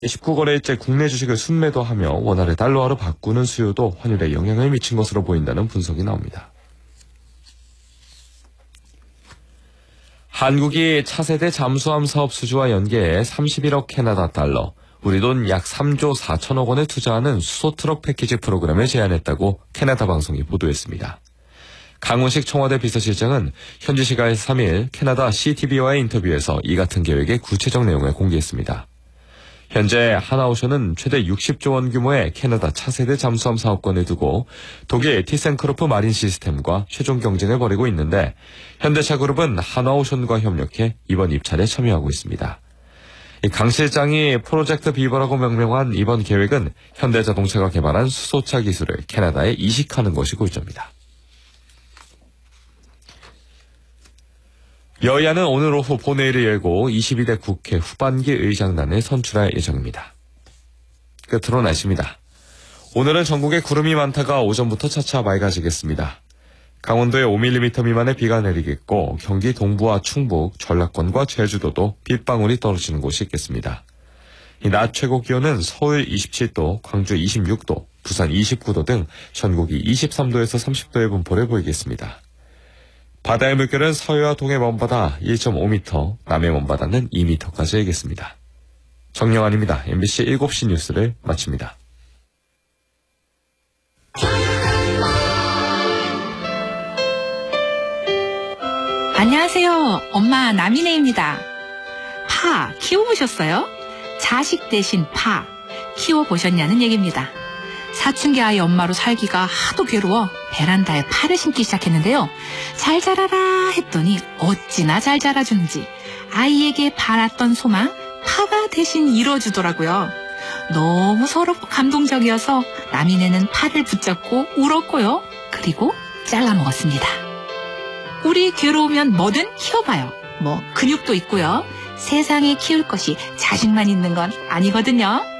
19거래일째 국내 주식을 순매도하며 원화를 달러화로 바꾸는 수요도 환율에 영향을 미친 것으로 보인다는 분석이 나옵니다. 한국이 차세대 잠수함 사업 수주와 연계해 31억 캐나다 달러, 우리 돈 약 3조 4천억 원을 투자하는 수소트럭 패키지 프로그램을 제안했다고 캐나다 방송이 보도했습니다. 강훈식 청와대 비서실장은 현지 시각 3일 캐나다 CTV와의 인터뷰에서 이 같은 계획의 구체적 내용을 공개했습니다. 현재 하나오션은 최대 60조 원 규모의 캐나다 차세대 잠수함 사업권을 두고 독일 티센크로프 마린 시스템과 최종 경쟁을 벌이고 있는데 현대차그룹은 하나오션과 협력해 이번 입찰에 참여하고 있습니다. 강 실장이 프로젝트 비버라고 명명한 이번 계획은 현대자동차가 개발한 수소차 기술을 캐나다에 이식하는 것이 골자입니다. 여야는 오늘 오후 본회의를 열고 22대 국회 후반기 의장단을 선출할 예정입니다. 끝으로 날씨입니다. 오늘은 전국에 구름이 많다가 오전부터 차차 맑아지겠습니다. 강원도에 5mm 미만의 비가 내리겠고 경기 동부와 충북, 전라권과 제주도도 빗방울이 떨어지는 곳이 있겠습니다. 낮 최고 기온은 서울 27도, 광주 26도, 부산 29도 등 전국이 23도에서 30도의 분포를 보이겠습니다. 바다의 물결은 서해와 동해 먼바다 1.5m, 남해 먼바다는 2m까지 일겠습니다. 정영환입니다. MBC 7시 뉴스를 마칩니다. 안녕하세요. 엄마 남이네입니다. 파 키워보셨어요? 자식 대신 파 키워보셨냐는 얘기입니다. 사춘기 아이 엄마로 살기가 하도 괴로워 베란다에 파를 심기 시작했는데요. 잘 자라라 했더니 어찌나 잘 자라주는지 아이에게 바랐던 소망 파가 대신 이뤄주더라고요. 너무 서럽고 감동적이어서 남이네는 파를 붙잡고 울었고요. 그리고 잘라 먹었습니다. 우리 괴로우면 뭐든 키워봐요. 뭐 근육도 있고요. 세상에 키울 것이 자식만 있는 건 아니거든요.